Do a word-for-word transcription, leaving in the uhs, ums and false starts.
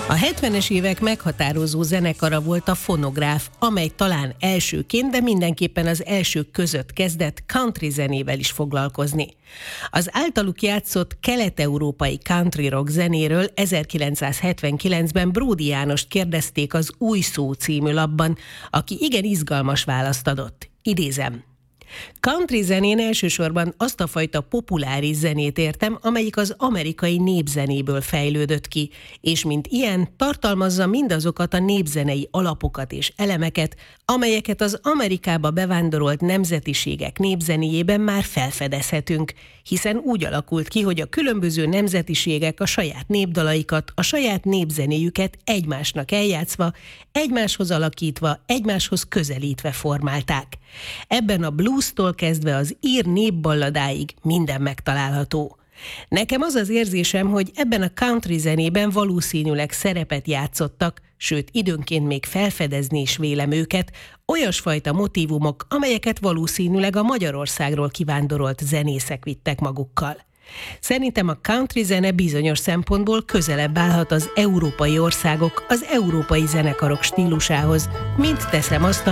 A hetvenes évek meghatározó zenekara volt a Fonográf, amely talán elsőként, de mindenképpen az elsők között kezdett country zenével is foglalkozni. Az általuk játszott kelet-európai country rock zenéről ezerkilencszázhetvenkilencben Bródi Jánost kérdezték az Új Szó című lapban, aki igen izgalmas választ adott. Idézem. Country zenén elsősorban azt a fajta populáris zenét értem, amelyik az amerikai népzenéből fejlődött ki, és mint ilyen tartalmazza mindazokat a népzenei alapokat és elemeket, amelyeket az Amerikába bevándorolt nemzetiségek népzenéjében már felfedezhetünk, hiszen úgy alakult ki, hogy a különböző nemzetiségek a saját népdalaikat, a saját népzenéjüket egymásnak eljátszva, egymáshoz alakítva, egymáshoz közelítve formálták. Ebben a blues-tól kezdve az ír népballadáig minden megtalálható. Nekem az az érzésem, hogy ebben a country zenében valószínűleg szerepet játszottak, sőt időnként még felfedezni is vélem őket, olyasfajta motívumok, amelyeket valószínűleg a Magyarországról kivándorolt zenészek vittek magukkal. Szerintem a country zene bizonyos szempontból közelebb állhat az európai országok, az európai zenekarok stílusához, mint teszem azt a